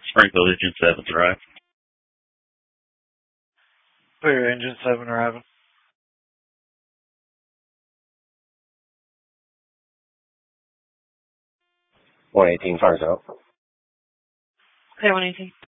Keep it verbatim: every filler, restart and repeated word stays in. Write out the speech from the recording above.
Springfield Engine seven, right? Clear Engine seven arriving. one eighteen, fires out. Clear one eighteen.